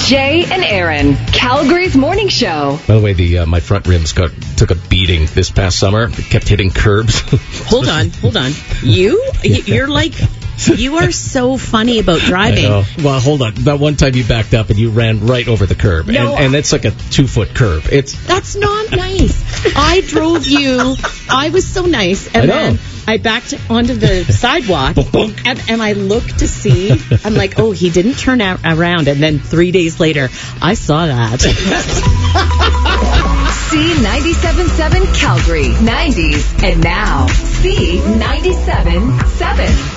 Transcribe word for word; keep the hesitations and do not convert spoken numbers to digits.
Jay and Aaron, Calgary's morning show. By the way, the uh, my front rims got took a beating this past summer. It kept hitting curbs. Hold on, hold on. You, you're like, you are so funny about driving. I know. Well, hold on. That one time you backed up and you ran right over the curb, No, and, and it's like a two foot curb. It's That's not nice. I drove you. I was so nice, and I know. then I backed onto the sidewalk, and, and I looked to see. I'm like, oh, he didn't turn out around, and then three days later, I saw that. C ninety-seven point seven Calgary, nineties, and now C ninety-seven point seven.